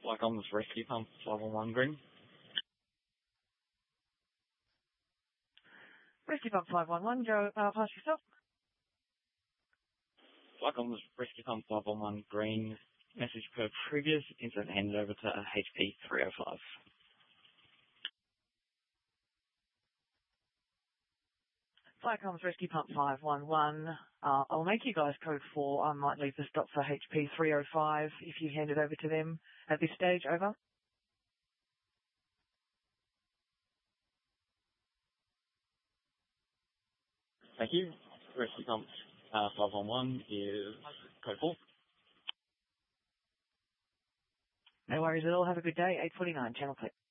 Welcome to Rescue Pump 511 Green. Rescue Pump 511, Joe, pass yourself. Welcome to Rescue Pump 511 Green. Message per previous, incident handed over to HP 305. Flycom's Rescue Pump 511. I'll make you guys code 4. I might leave the stop for HP 305 if you hand it over to them at this stage. Over. Thank you. Rescue Pump 511 is code 4. No worries at all. Have a good day. 8:49, channel click.